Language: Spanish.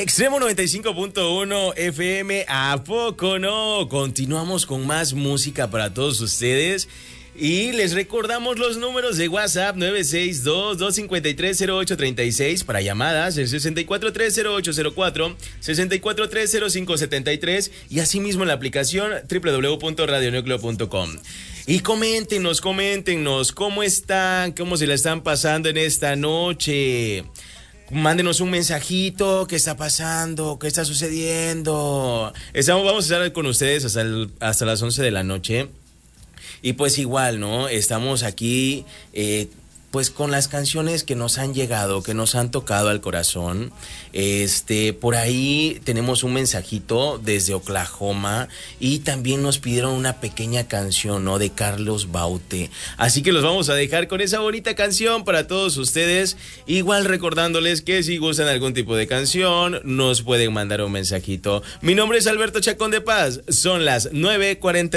Extremo 95.1 FM, ¿a poco no? Continuamos con más música para todos ustedes. Y les recordamos los números de WhatsApp 962-253-0836 para llamadas, el 6430804, 6430573 y asimismo en la aplicación www.radionucleo.com. Y coméntenos cómo están, cómo se la están pasando en esta noche. Mándenos un mensajito, qué está pasando, qué está sucediendo. Vamos a estar con ustedes hasta las 11 de la noche. Y pues igual, ¿no? Estamos aquí pues con las canciones que nos han llegado, que nos han tocado al corazón. Por ahí tenemos un mensajito desde Oklahoma y también nos pidieron una pequeña canción, ¿no? De Carlos Baute. Así que los vamos a dejar con esa bonita canción para todos ustedes. Igual recordándoles que si gustan algún tipo de canción, nos pueden mandar un mensajito. Mi nombre es Alberto Chacón de Paz. Son las 9:40.